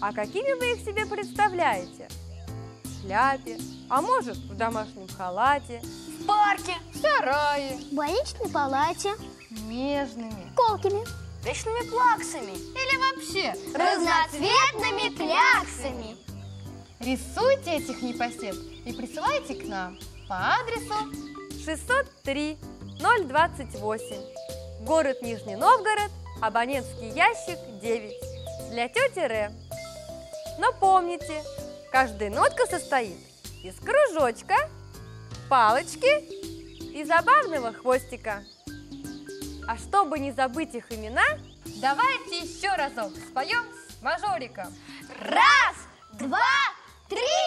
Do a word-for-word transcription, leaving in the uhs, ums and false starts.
А какими вы их себе представляете? В шляпе, а может, в домашнем халате, в парке, в сарае, в больничной палате, нежными, колкими, вечными плаксами или вообще разноцветными кляксами. Рисуйте этих непосед и присылайте к нам по адресу шестьсот три ноль двадцать восемь, город Нижний Новгород, абонентский ящик девять, для тети Ре. Но помните, каждая нотка состоит из кружочка, палочки и забавного хвостика. А чтобы не забыть их имена, давайте еще разок споем с мажориком. Раз, два, три!